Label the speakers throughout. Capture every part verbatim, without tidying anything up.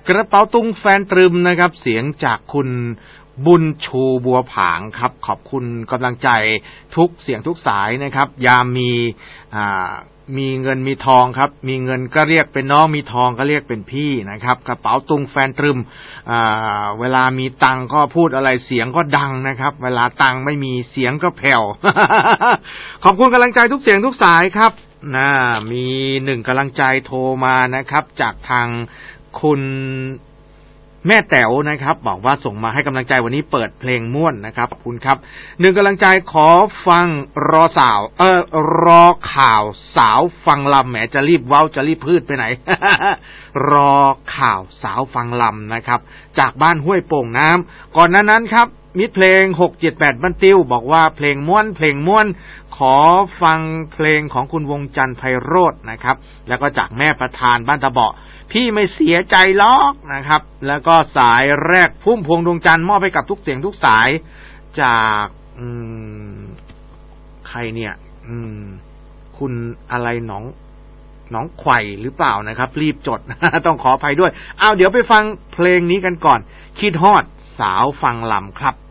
Speaker 1: กระเป๋าตุงแฟนตรึมนะครับเสียงจากคุณบุญชูบัวผางครับขอบคุณกำลังใจทุกเสียงทุกสายนะครับยามมีอ่ามีเงินมีทองครับมีเงินก็เรียกเป็นน้องมีทองก็เรียกเป็นพี่นะครับกระเป๋าตุงแฟนตรึมอ่าเวลามีตังก็พูดอะไรเสียงก็ดังนะครับเวลาตังไม่มีเสียงก็แผ่ว ขอบคุณกำลังใจทุกเสียงทุกสายครับนะมีหนึ่งกำลังใจโทรมานะครับจากทางคุณแม่แต๋วนะครับบอกว่าส่งมาให้กำลังใจวันนี้เปิดเพลงม่วนนะครับขอบคุณครับหนึ่งกำลังใจขอฟังรอสาวเออรอข่าวสาวฟังลำแหมจะรีบเว้าจะรีบพืชไปไหน รอข่าวสาวฟังลำนะครับจากบ้านห้วยโป่งน้ำก่อนนั้นนั้นครับมิตรเพลงหก เจ็ด แปดบ้านติ้วบอกว่าเพลงม่วนเพลงม่วนขอฟังเพลงของคุณวงจันทร์ไพโรจน์นะครับแล้วก็จากแม่ประธานบ้านตะเบาะพี่ไม่เสียใจหรอกนะครับแล้วก็สายแรกพุ่มพวงดวงจันทร์มอบให้กับทุกเสียงทุกสายจากอืมใครเนี่ยอืมคุณอะไรหนองหนองไข่หรือเปล่านะครับรีบจด ต้องขออภัยด้วยเอาเดี๋ยวไปฟังเพลงนี้กันก่อนคิดฮอดสาวฟังลำครับ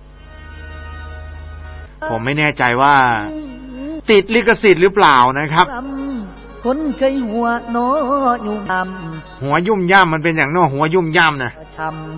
Speaker 1: ผมไม่แน่ใจว่าติดลิขสิทธิ์หรือเปล่านะครับคนเคยหัวโนยุ่มย่ำหัวยุ่มย่ำมันเป็นอย่างโน้หัวยุ่มย่ำนะ